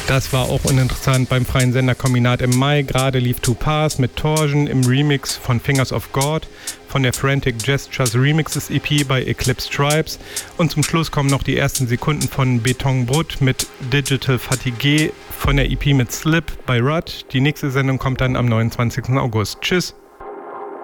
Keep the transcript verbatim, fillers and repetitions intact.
Das war auch uninteressant beim freien Sender Kombinat im Mai. Gerade lief To Pass mit Torsion im Remix von Fingers of God von der Frantic Gestures Remixes E P bei Eclipse Tribes. Und zum Schluss kommen noch die ersten Sekunden von Beton Brut mit Digital Fatigue von der E P mit Slip bei Rudd. Die nächste Sendung kommt dann am neunundzwanzigsten August. Tschüss!